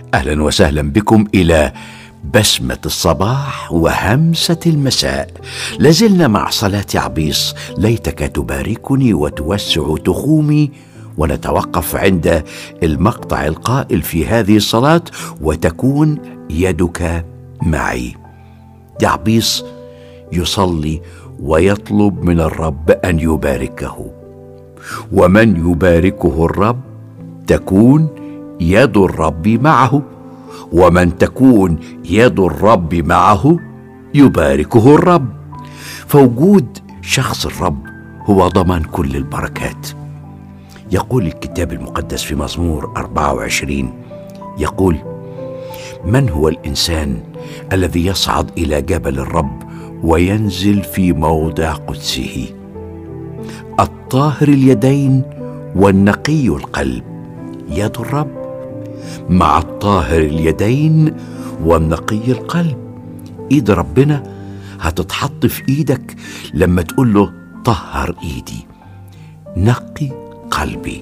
أهلا وسهلا بكم إلى بسمة الصباح وهمسة المساء. لازلنا مع صلاة عبيص، ليتك تباركني وتوسع تخومي، ونتوقف عند المقطع القائل في هذه الصلاة: وتكون يدك معي. عبيص يصلي ويطلب من الرب أن يباركه، ومن يباركه الرب تكون يد الرب معه، ومن تكون يد الرب معه يباركه الرب. فوجود شخص الرب هو ضمان كل البركات. يقول الكتاب المقدس في مزمور 24، يقول: من هو الإنسان الذي يصعد إلى جبل الرب وينزل في موضع قدسه؟ الطاهر اليدين والنقي القلب. يد الرب مع الطاهر اليدين والنقي القلب. ايد ربنا هتتحط في ايدك لما تقول له: طهر ايدي، نقي قلبي.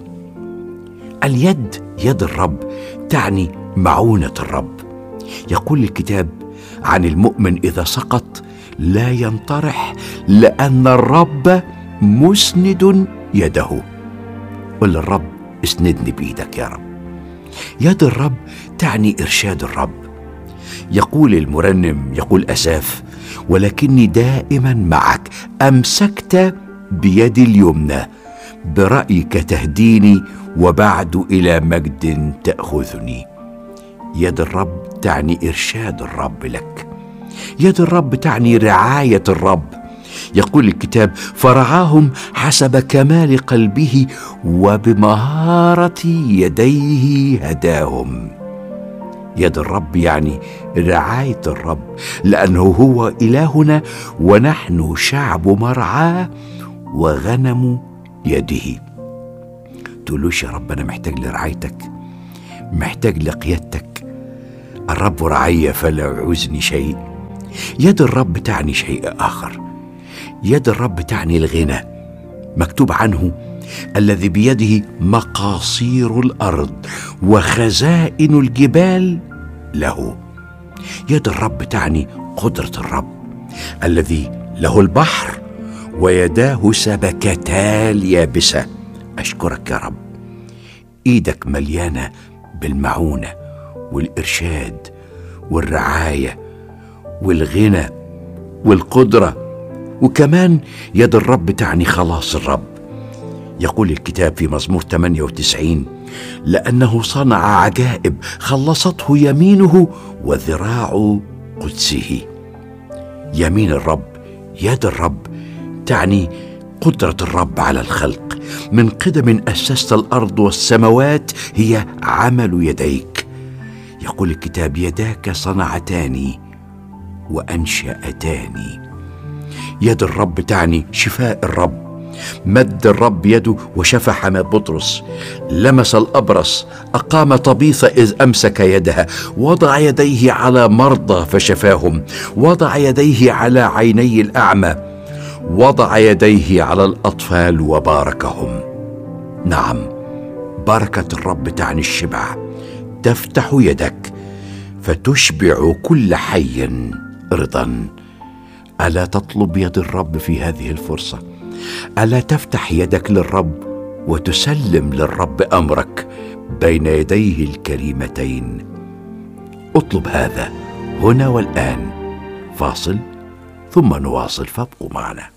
اليد، يد الرب، تعني معونة الرب. يقول الكتاب عن المؤمن: إذا سقط لا ينطرح، لأن الرب مسند يده. قل للرب: اسندني بإيدك يا رب. يد الرب تعني إرشاد الرب. يقول المرنم، يقول أساف: ولكني دائما معك، أمسكت بيدي اليمنى، برأيك تهديني، وبعد إلى مجد تأخذني. يد الرب تعني إرشاد الرب لك. يد الرب تعني رعاية الرب. يقول الكتاب: فرعاهم حسب كمال قلبه، وبمهارة يديه هداهم. يد الرب يعني رعاية الرب، لأنه هو إلهنا ونحن شعب مرعاه وغنم يده. تقولوش: يا رب أنا محتاج لرعايتك، محتاج لقيادتك. الرب رعايا فلا يعوزني شيء. يد الرب تعني شيء آخر. يد الرب تعني الغنى. مكتوب عنه: الذي بيده مقاصير الأرض وخزائن الجبال له. يد الرب تعني قدرة الرب، الذي له البحر ويداه سبكتا اليابسة. أشكرك يا رب، إيدك مليانة بالمعونة والإرشاد والرعاية والغنى والقدرة. وكمان يد الرب تعني خلاص الرب. يقول الكتاب في مزمور 98: لأنه صنع عجائب، خلصته يمينه وذراع قدسه. يمين الرب، يد الرب، تعني قدرة الرب على الخلق. من قدم أسست الأرض والسماوات، هي عمل يديك. يقول الكتاب: يداك صنعتاني وأنشأتاني. يد الرب تعني شفاء الرب. مد الرب يده وشفى حماة بطرس، لمس الأبرص، أقام طبيثة إذ أمسك يدها، وضع يديه على مرضى فشفاهم، وضع يديه على عيني الأعمى، وضع يديه على الأطفال وباركهم. نعم، بركة الرب تعني الشبع. تفتح يدك فتشبع كل حي رضا. ألا تطلب يد الرب في هذه الفرصة؟ ألا تفتح يدك للرب وتسلم للرب أمرك بين يديه الكريمتين؟ اطلب هذا هنا والآن. فاصل ثم نواصل، فابقوا معنا.